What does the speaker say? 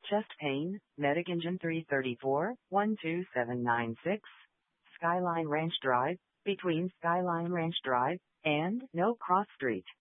Chest pain, Medic Engine 334, 12796, Skyline Ranch Drive, between Skyline Ranch Drive and No Cross Street.